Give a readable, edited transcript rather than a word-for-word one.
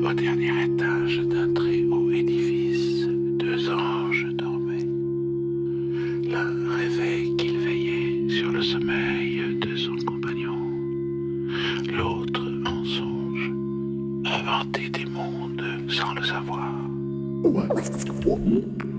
Au dernier étage d'un très haut édifice, deux anges dormaient. L'un rêvait qu'il veillait sur le sommeil de son compagnon. L'autre, en songe, inventait des mondes sans le savoir.